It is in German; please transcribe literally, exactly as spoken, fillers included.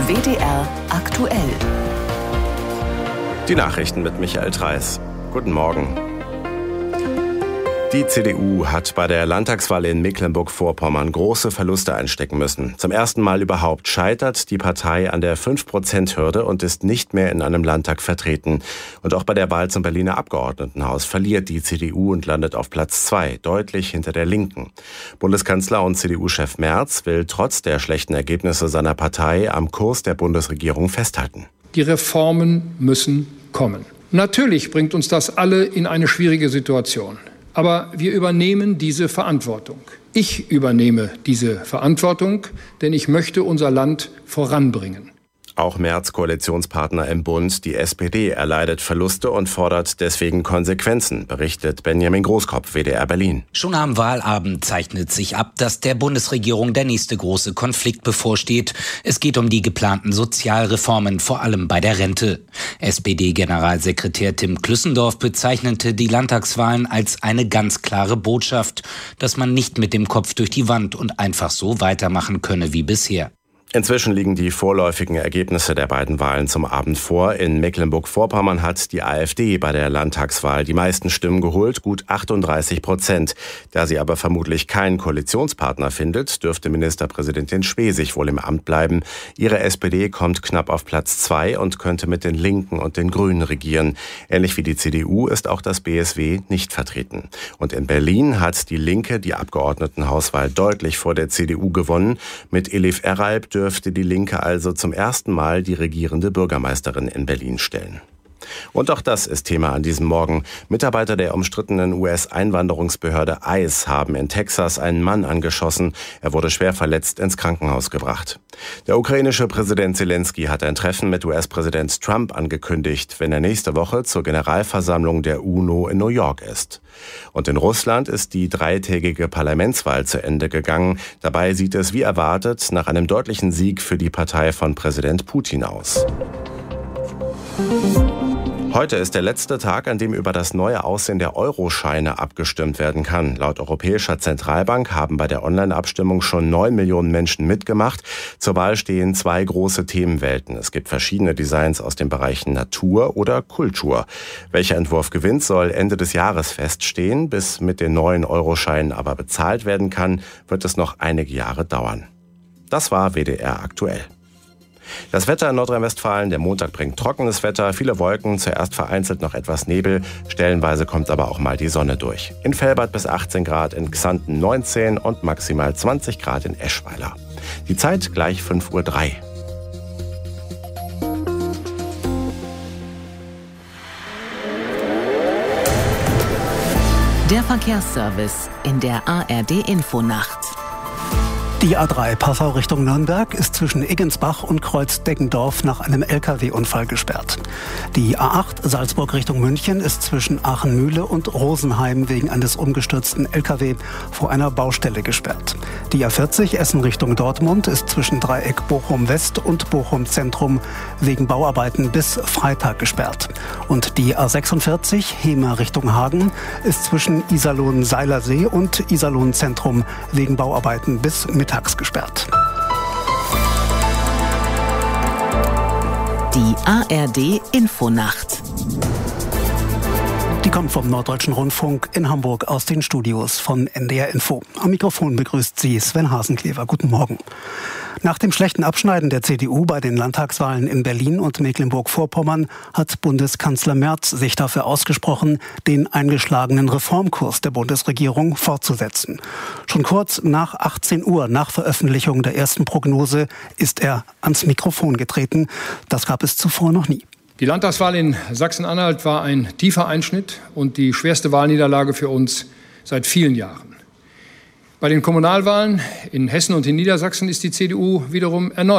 W D R aktuell. Die Nachrichten mit Michael Treis. Guten Morgen. Die C D U hat bei der Landtagswahl in Mecklenburg-Vorpommern große Verluste einstecken müssen. Zum ersten Mal überhaupt scheitert die Partei an der fünf Prozent Hürde und ist nicht mehr in einem Landtag vertreten. Und auch bei der Wahl zum Berliner Abgeordnetenhaus verliert die C D U und landet auf Platz zwei, deutlich hinter der Linken. Bundeskanzler und C D U-Chef Merz will trotz der schlechten Ergebnisse seiner Partei am Kurs der Bundesregierung festhalten. Die Reformen müssen kommen. Natürlich bringt uns das alle in eine schwierige Situation. Aber wir übernehmen diese Verantwortung. Ich übernehme diese Verantwortung, denn ich möchte unser Land voranbringen. Auch Merz Koalitionspartner im Bund, die S P D, erleidet Verluste und fordert deswegen Konsequenzen, berichtet Benjamin Großkopf, W D R Berlin. Schon am Wahlabend zeichnet sich ab, dass der Bundesregierung der nächste große Konflikt bevorsteht. Es geht um die geplanten Sozialreformen, vor allem bei der Rente. S P D-Generalsekretär Tim Klüssendorf bezeichnete die Landtagswahlen als eine ganz klare Botschaft, dass man nicht mit dem Kopf durch die Wand und einfach so weitermachen könne wie bisher. Inzwischen liegen die vorläufigen Ergebnisse der beiden Wahlen zum Abend vor. In Mecklenburg-Vorpommern hat die AfD bei der Landtagswahl die meisten Stimmen geholt, gut achtunddreißig Prozent. Da sie aber vermutlich keinen Koalitionspartner findet, dürfte Ministerpräsidentin Schwesig wohl im Amt bleiben. Ihre S P D kommt knapp auf Platz zwei und könnte mit den Linken und den Grünen regieren. Ähnlich wie die C D U ist auch das B S W nicht vertreten. Und in Berlin hat die Linke die Abgeordnetenhauswahl deutlich vor der C D U gewonnen. Mit Elif Eralb dürfte die Linke also zum ersten Mal die regierende Bürgermeisterin in Berlin stellen. Und auch das ist Thema an diesem Morgen. Mitarbeiter der umstrittenen U S-Einwanderungsbehörde ICE haben in Texas einen Mann angeschossen. Er wurde schwer verletzt ins Krankenhaus gebracht. Der ukrainische Präsident Zelensky hat ein Treffen mit U S-Präsident Trump angekündigt, wenn er nächste Woche zur Generalversammlung der UNO in New York ist. Und in Russland ist die dreitägige Parlamentswahl zu Ende gegangen. Dabei sieht es wie erwartet nach einem deutlichen Sieg für die Partei von Präsident Putin aus. Heute ist der letzte Tag, an dem über das neue Aussehen der Euroscheine abgestimmt werden kann. Laut Europäischer Zentralbank haben bei der Online-Abstimmung schon neun Millionen Menschen mitgemacht. Zur Wahl stehen zwei große Themenwelten. Es gibt verschiedene Designs aus den Bereichen Natur oder Kultur. Welcher Entwurf gewinnt, soll Ende des Jahres feststehen. Bis mit den neuen Euroscheinen aber bezahlt werden kann, wird es noch einige Jahre dauern. Das war W D R aktuell. Das Wetter in Nordrhein-Westfalen, der Montag bringt trockenes Wetter, viele Wolken, zuerst vereinzelt noch etwas Nebel, stellenweise kommt aber auch mal die Sonne durch. In Velbert bis achtzehn Grad, in Xanten neunzehn und maximal zwanzig Grad in Eschweiler. Die Zeit gleich fünf Uhr drei. Der Verkehrsservice in der A R D-Infonacht. Die A drei Passau Richtung Nürnberg ist zwischen Eggensbach und Kreuz-Deggendorf nach einem L K W-Unfall gesperrt. Die A acht Salzburg Richtung München ist zwischen Aachen-Mühle und Rosenheim wegen eines umgestürzten L K W vor einer Baustelle gesperrt. Die A vierzig Essen Richtung Dortmund ist zwischen Dreieck Bochum-West und Bochum-Zentrum wegen Bauarbeiten bis Freitag gesperrt. Und die A sechsundvierzig Hemer Richtung Hagen ist zwischen Iserlohn-Seilersee und Iserlohn-Zentrum wegen Bauarbeiten bis mittags gesperrt. Die A R D-Infonacht. Die kommt vom Norddeutschen Rundfunk in Hamburg aus den Studios von N D R Info. Am Mikrofon begrüßt Sie Sven Hasenklever. Guten Morgen. Nach dem schlechten Abschneiden der C D U bei den Landtagswahlen in Berlin und Mecklenburg-Vorpommern hat Bundeskanzler Merz sich dafür ausgesprochen, den eingeschlagenen Reformkurs der Bundesregierung fortzusetzen. Schon kurz nach achtzehn Uhr, nach Veröffentlichung der ersten Prognose, ist er ans Mikrofon getreten. Das gab es zuvor noch nie. Die Landtagswahl in Sachsen-Anhalt war ein tiefer Einschnitt und die schwerste Wahlniederlage für uns seit vielen Jahren. Bei den Kommunalwahlen in Hessen und in Niedersachsen ist die C D U wiederum erneut